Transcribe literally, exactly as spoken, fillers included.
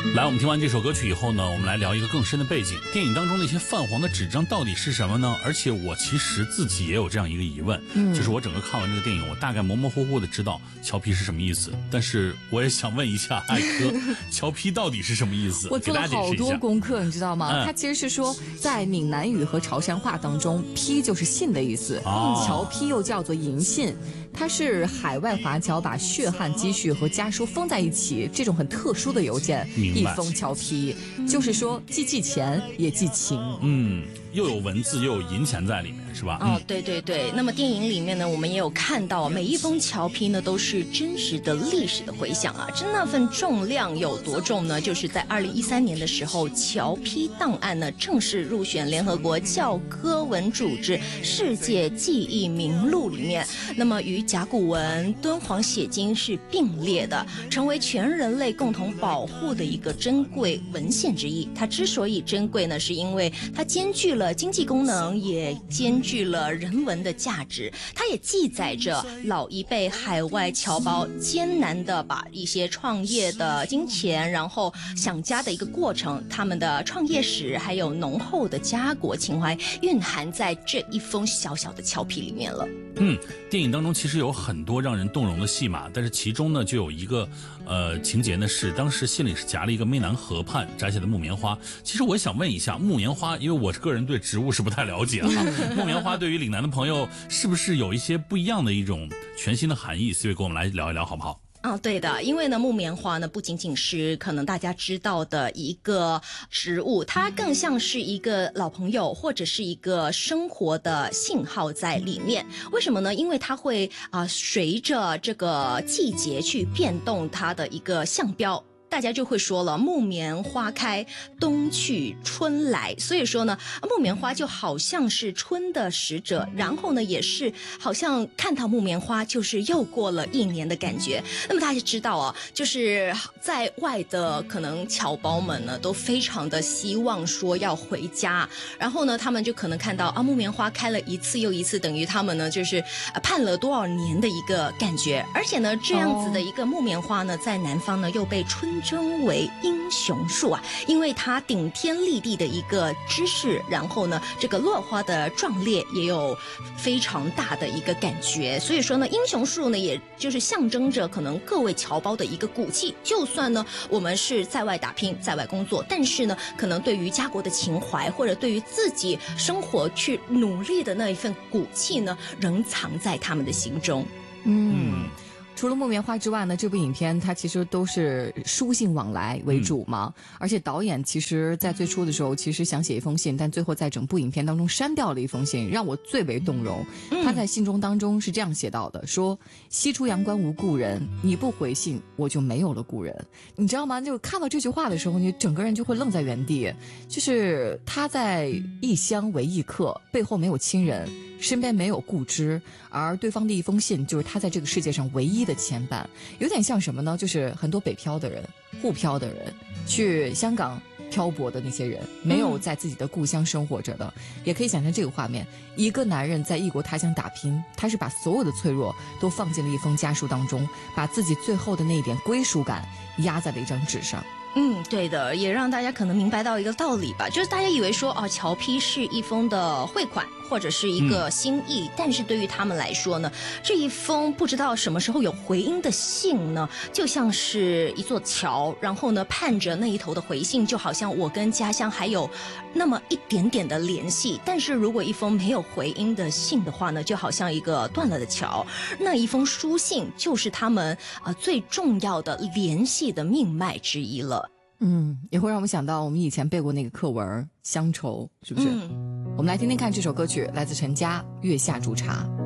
来，我们听完这首歌曲以后呢，我们来聊一个更深的背景。电影当中那些泛黄的纸张到底是什么呢？而且我其实自己也有这样一个疑问，嗯，就是我整个看完这个电影，我大概模模糊糊的知道俏皮是什么意思，但是我也想问一下艾科，俏皮到底是什么意思？ 我做了好多功课，你知道吗？嗯、它其实是说，在闽南语和潮汕话当中，批就是信的意思，哦、侨批又叫做银信。它是海外华侨把血汗积蓄和家书封在一起，这种很特殊的邮件，一封侨批，就是说既寄钱也寄情。 嗯，又有文字又有银钱在里面，是吧？ 哦，对对对。那么电影里面呢，我们也有看到，每一封侨批呢都是真实的历史的回响啊。这那份重量有多重呢？就是在二零一三年的时候，侨批档案呢正式入选联合国教科文组织世界记忆名录里面。那么与甲骨文、敦煌写经是并列的，成为全人类共同保护的一个珍贵文献之一。它之所以珍贵呢，是因为它兼具了经济功能，也兼具了人文的价值。它也记载着老一辈海外侨胞艰难的把一些创业的金钱，然后想家的一个过程，他们的创业史，还有浓厚的家国情怀，蕴含在这一封小小的侨批里面了。 嗯，电影当中其实有很多让人动容的戏码，但是其中呢就有一个呃情节呢是当时信里是夹了一个湄南河畔摘下的木棉花。其实我想问一下，木棉花，因为我个人对植物是不太了解啊，木棉花对于岭南的朋友是不是有一些不一样的一种全新的含义？所以跟我们来聊一聊好不好？ 啊，对的，因为呢，木棉花呢不仅仅是可能大家知道的一个植物，它更像是一个老朋友或者是一个生活的信号在里面。为什么呢？因为它会啊、呃、随着这个季节去变动它的一个象标。大家就会说了，木棉花开，冬去春来。所以说呢，木棉花就好像是春的使者，然后呢，也是好像看到木棉花就是又过了一年的感觉。那么大家知道啊，就是在外的可能侨胞们呢，都非常的希望说要回家，然后呢，他们就可能看到啊，木棉花开了一次又一次，等于他们呢就是盼了多少年的一个感觉。而且呢，这样子的一个木棉花呢，在南方呢又被春称为英雄树啊，因为它顶天立地的一个姿势，然后呢，这个落花的壮烈也有非常大的一个感觉。所以说呢，英雄树呢，也就是象征着可能各位侨胞的一个骨气。就算呢，我们是在外打拼，在外工作，但是呢，可能对于家国的情怀，或者对于自己生活去努力的那一份骨气呢，仍藏在他们的心中。 嗯。除了木棉花之外呢，这部影片它其实都是书信往来为主嘛、嗯、而且导演其实在最初的时候其实想写一封信，但最后在整部影片当中删掉了一封信，让我最为动容、嗯、他在信中当中是这样写到的，说西出阳关无故人，你不回信我就没有了故人。你知道吗，就看到这句话的时候，你整个人就会愣在原地，就是他在异乡为异客，背后没有亲人，身边没有故知，而对方的一封信就是他在这个世界上唯一的牵绊。有点像什么呢，就是很多北漂的人，沪漂的人，去香港漂泊的那些人，没有在自己的故乡生活着的、嗯、也可以想象这个画面，一个男人在异国他乡打拼，他是把所有的脆弱都放进了一封家书当中，把自己最后的那一点归属感压在了一张纸上。 嗯，对的，也让大家可能明白到一个道理吧，就是大家以为说哦，侨批是一封的汇款或者是一个心意、嗯、但是对于他们来说呢，这一封不知道什么时候有回音的信呢，就像是一座桥，然后呢盼着那一头的回信，就好像我跟家乡还有那么一点点的联系。但是如果一封没有回音的信的话呢，就好像一个断了的桥，那一封书信就是他们呃最重要的联系的命脉之一了。 嗯，也会让我们想到我们以前背过那个课文乡愁，是不是、嗯、我们来听听看这首歌曲，来自陈佳《月下煮茶》。